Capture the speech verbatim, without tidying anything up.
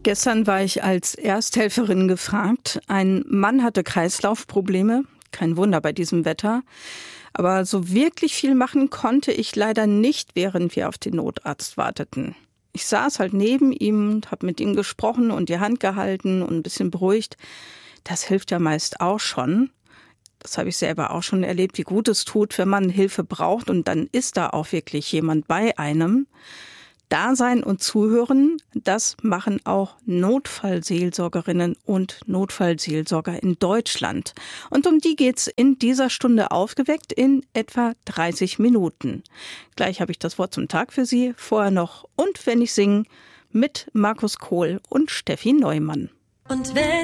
Gestern war ich als Ersthelferin gefragt. Ein Mann hatte Kreislaufprobleme. Kein Wunder bei diesem Wetter. Aber so wirklich viel machen konnte ich leider nicht, während wir auf den Notarzt warteten. Ich saß halt neben ihm und habe mit ihm gesprochen und die Hand gehalten und ein bisschen beruhigt. Das hilft ja meist auch schon. Das habe ich selber auch schon erlebt, wie gut es tut, wenn man Hilfe braucht und dann ist da auch wirklich jemand bei einem. Dasein und Zuhören, das machen auch Notfallseelsorgerinnen und Notfallseelsorger in Deutschland. Und um die geht's in dieser Stunde aufgeweckt in etwa dreißig Minuten. Gleich habe ich das Wort zum Tag für Sie. Vorher noch Und wenn ich sing mit Markus Kohl und Steffi Neumann. Und wenn